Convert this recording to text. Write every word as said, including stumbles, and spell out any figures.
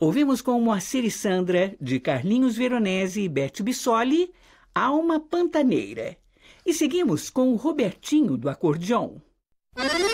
Ouvimos com Moacir e Sandra, de Carlinhos Veronese e Beth Bissoli, Alma Pantaneira. E seguimos com o Robertinho, do acordeon.